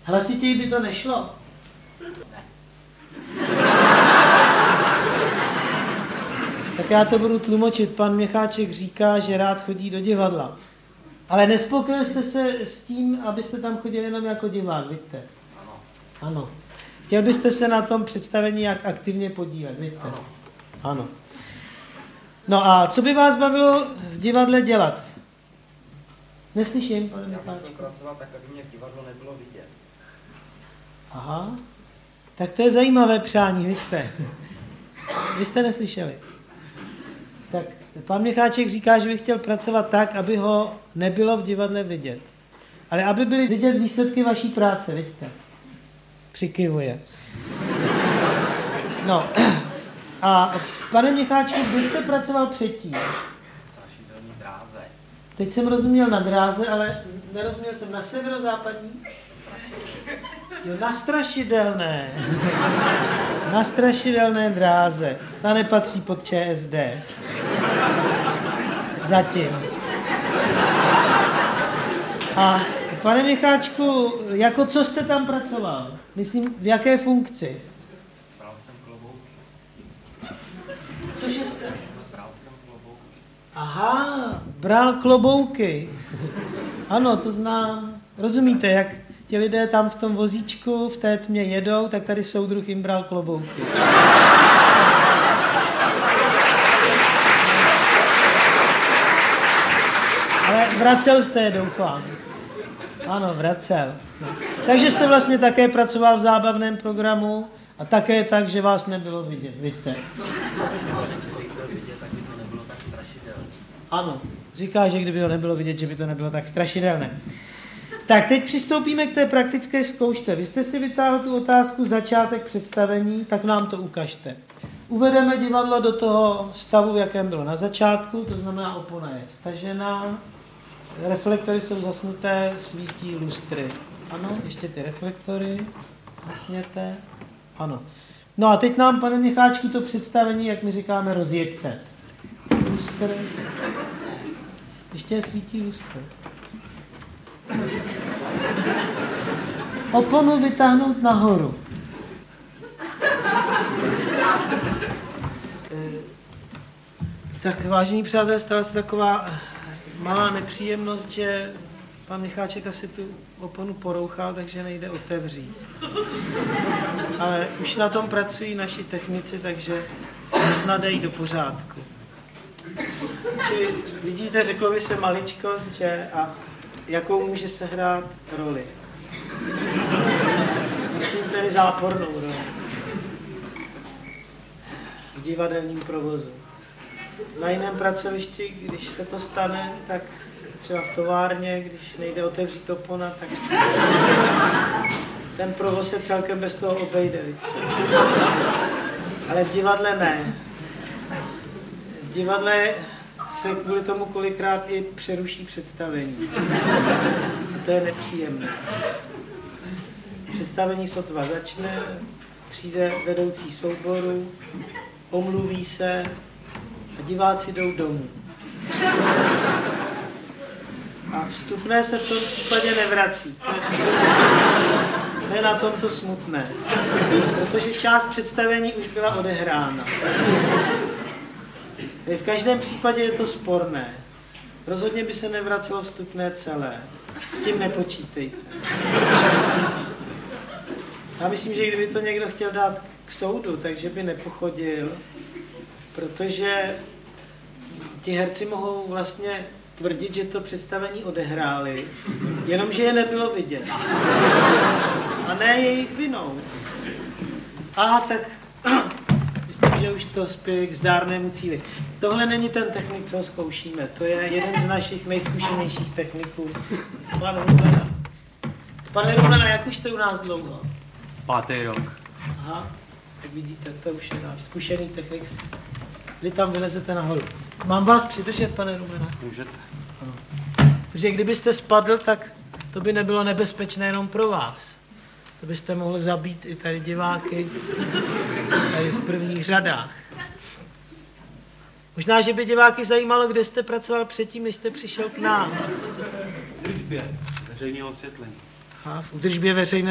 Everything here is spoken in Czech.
Hlasitěji by to nešlo? Ne. Tak já to budu tlumočit. Pan Měcháček říká, že rád chodí do divadla. Ale nespokojil jste se s tím, abyste tam chodili jenom jako divák, víte? Ano. Ano. Chtěl byste se na tom představení jak aktivně podílet, víte? Ano. Ano. No a co by vás bavilo v divadle dělat? Neslyším, pane Já bych chtěl Měcháčku. pracovat tak, aby mě v divadlu nebylo vidět. Aha. Tak to je zajímavé přání, víte? Vy jste neslyšeli. Tak pan Měcháček říká, že by chtěl pracovat tak, aby ho nebylo v divadle vidět. Ale aby byly vidět výsledky vaší práce, vidíte? Přikivuje. No. A pane Měcháčku, vy jste pracoval předtím. Strašidelný dráze. Teď jsem rozuměl na dráze, ale nerozuměl jsem na severozápadní. Jo, na strašidelné. Na strašidelné dráze. Ta nepatří pod ČSD. Zatím. A pane Měcháčku, jako co jste tam pracoval? Myslím, v jaké funkci? Bral jsem klobouky. Cože jste? Bral jsem klobouky. Aha, bral klobouky. Ano, to znám. Rozumíte, jak ti lidé tam v tom vozíčku v té tmě jedou, tak tady soudruh jim bral klobouky. Ale vracel jste je, doufám. Ano, vracel. No. Takže jste vlastně také pracoval v zábavném programu a také tak, že vás nebylo vidět, vidíte. Kdybych byl vidět, tak by to nebylo tak strašidelné. Ano, říká, že kdyby ho nebylo vidět, že by to nebylo tak strašidelné. Tak teď přistoupíme k té praktické zkoušce. Vy jste si vytáhl tu otázku začátek představení, tak nám to ukažte. Uvedeme divadlo do toho stavu, v jakém bylo na začátku, to znamená opona je stažená, reflektory jsou zasnuté, svítí lustry. Ano, ještě ty reflektory, zasněte. Ano. No a teď nám, pane Měcháčku, to představení, jak my říkáme, rozjeďte. Lustry. Ještě svítí lustry. Oponu vytáhnout nahoru. Tak vážení přátelé, stala se taková malá nepříjemnost, že pan Měcháček asi tu oponu porouchal, takže nejde otevřít. Ale už na tom pracují naši technici, takže snad dají do pořádku. Čili vidíte, řeklo by se maličkost, že a jakou může sehrát roli. Myslím tedy zápornou roli. V divadelním provozu. Na jiném pracovišti, když se to stane, tak třeba v továrně, když nejde otevřít opona, tak ten provoz se celkem bez toho obejde. Ale v divadle ne. V divadle se kvůli tomu kolikrát i přeruší představení. A to je nepříjemné. Představení sotva začne, přijde vedoucí souboru, omluví se a diváci jdou domů. A vstupné se v tom případě nevrací. To je na tomto smutné. Protože část představení už byla odehrána. V každém případě je to sporné. Rozhodně by se nevracelo vstupné celé. S tím nepočítejte. Já myslím, že kdyby to někdo chtěl dát k soudu, takže by nepochodil, protože ti herci mohou vlastně tvrdit, že to představení odehráli, jenomže je nebylo vidět. A ne jejich vinou. Aha, tak myslím, že už to spěje k zdárnému cíli. Tohle není ten technik, co ho zkoušíme. To je jeden z našich nejzkušenějších techniků, pan Rumlena. Pane Rumlena, jak už jste u nás dlouho? 5. rok. Aha, tak vidíte, to už je náš zkušený technik. Vy tam vylezete nahoru. Mám vás přidržet, pane Rumlena? Můžete. Ano. Protože kdybyste spadl, tak to by nebylo nebezpečné jenom pro vás. To byste mohli zabít i tady diváky, tady v prvních řadách. Možná, že by diváky zajímalo, kde jste pracoval předtím, než jste přišel k nám. V údržbě veřejného osvětlení. Aha, v údržbě veřejného